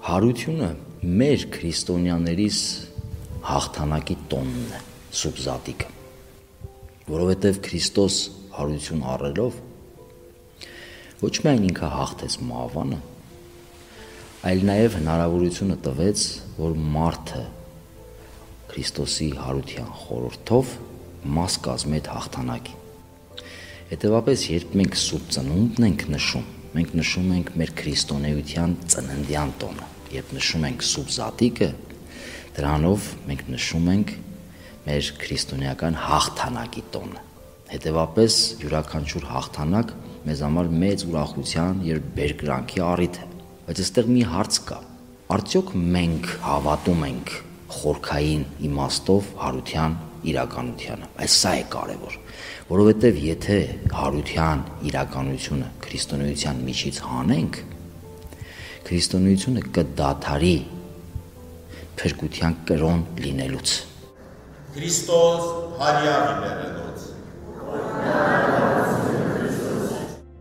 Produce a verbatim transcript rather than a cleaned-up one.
Հարությունը մեր քրիստոնյաներիս հաղթանակի տոնն է, սուբզատիկը, որովհետև Քրիստոս հարություն առելով ոչ միայն ինքը հաղթեց մահվանը, այլ նաև հնարավորությունը տվեց, որ մարդը Քրիստոսի հարության խորհրդով մաս կազմի այդ հաղթանակի։ Հետևաբար, երբ մենք Սուրբ Ծնունդն ենք նշում, մենք նշում ենք մեր քրիստոնեության ծննդյան տոնը, երբ նշում ենք սուբզատիկը, դրանով մենք նշում ենք մեր քրիստոնեական հաղթանակի տոնը։ Հետևաբար, յուրաքանչյուր հաղթանակ մեզ համար մեծ ուրախության եւ բերկրանքի առիթ է։ Բայց այստեղ մի հարց կա. արդյոք մենք հավատում ենք խորքային իմաստով հարության իրականությանը։ Այս սա է կարևոր, որովհետև եթե հարության իրականությունը քրիստոնեության միջից հանենք, քրիստոնեությունը կդադարի փրկության կրոն լինելուց։ Քրիստոս հարյա վիպերենո